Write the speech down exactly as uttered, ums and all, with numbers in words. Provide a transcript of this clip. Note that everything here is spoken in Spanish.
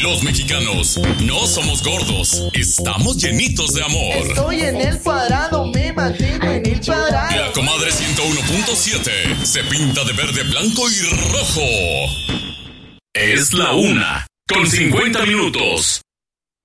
Los mexicanos no somos gordos, estamos llenitos de amor. Estoy en el cuadrado, me mantengo en el cuadrado. La comadre ciento uno punto siete se pinta de verde, blanco y rojo. Es la una, con cincuenta minutos.